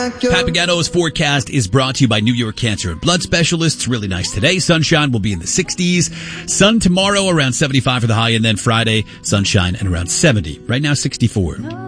Pat Pagano's forecast is brought to you by New York Cancer and Blood Specialists. Really nice today. Sunshine will be in the 60s. Sun tomorrow around 75 for the high, and then Friday, sunshine and around 70. Right now, 64.